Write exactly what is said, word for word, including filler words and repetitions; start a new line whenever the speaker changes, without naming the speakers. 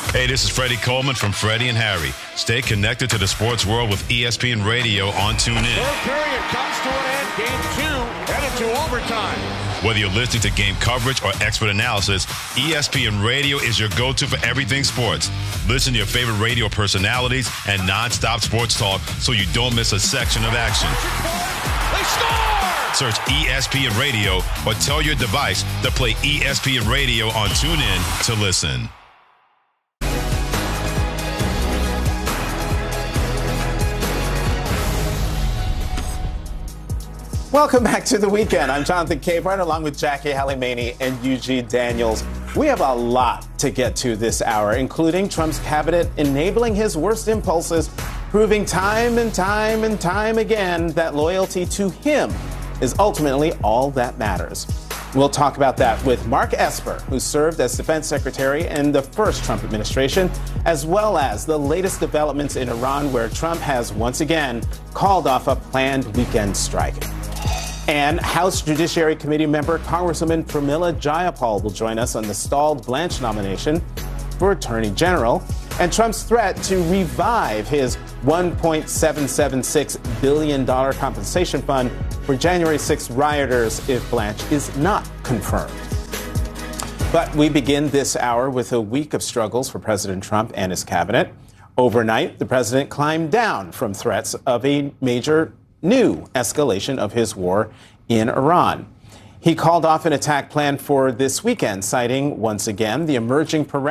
Hey, this is Freddie Coleman from Freddie and Harry. Stay connected to the sports world with E S P N Radio on TuneIn.
Third period comes to an end. Game two headed to overtime.
Whether you're listening to game coverage or expert analysis, E S P N Radio is your go-to for everything sports. Listen to your favorite radio personalities and non-stop sports talk so you don't miss a section of action.
They score!
Search E S P N Radio or tell your device to play E S P N Radio on TuneIn to listen.
Welcome back to The Weekend. I'm Jonathan Capehart along with Jackie Hallie-Maney and Eugene Daniels. We have a lot to get to this hour, including Trump's cabinet enabling his worst impulses, proving time and time and time again that loyalty to him is ultimately all that matters. We'll talk about that with Mark Esper, who served as defense secretary in the first Trump administration, as well as the latest developments in Iran, where Trump has once again called off a planned weekend strike. And House Judiciary Committee member Congresswoman Pramila Jayapal will join us on the stalled Blanche nomination for Attorney General and Trump's threat to revive his one point seven seven six billion dollars compensation fund for January sixth rioters if Blanche is not confirmed. But we begin this hour with a week of struggles for President Trump and his cabinet. Overnight, the president climbed down from threats of a major new escalation of his war in Iran. He called off an attack planned for this weekend, citing once again the emerging parameters